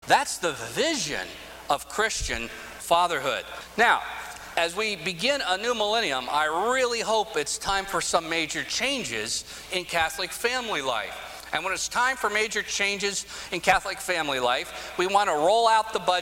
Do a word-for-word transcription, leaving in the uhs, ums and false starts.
That's the vision of Christian fatherhood. Now, as we begin a new millennium, I really hope it's time for some major changes in Catholic family life. And when it's time for major changes in Catholic family life, we want to roll out the budget.